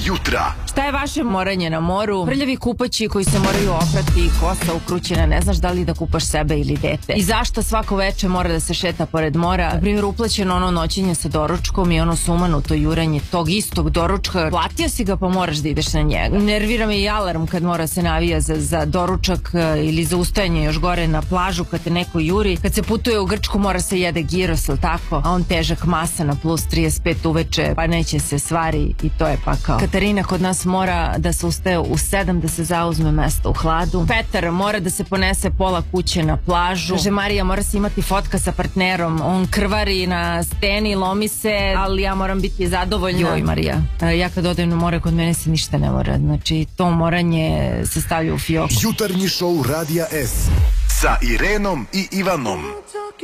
jutra. Šta je vaše moranje na moru? Prljavi kupaći koji se moraju oprati, kosa ukrućena, ne znaš da li da kupaš sebe ili dete. I zašto svako veče mora da se šeta pored mora? Na primjer, uplaćeno ono noćenje sa doručkom i ono sumanuto juranje tog istog doručka. Platio si ga pa moraš da ideš na njega. Nervira me i alarm kad mora se navija za doručak ili za ustajanje još gore na plažu kad te neko juri. Kad se putuje u Grčku mora se jede giros, ili tako? A on težak masa na plus 35 uveče, pa neće se stvari i to je pakao. Katarina kod nas mora da se ustaje u 7 da se zauzme mesto u hladu. Petar mora da se ponese pola kuće na plažu. Kaže Marija mora se imati fotka sa partnerom. On krvari na steni, lomi se, ali ja moram biti zadovoljna. Joj Marija, ja kad odem na more kod mene se ništa ne mora. Znači to moranje se stavlja u fioku. Jutarnji šou Radija S sa Irenom i Ivanom.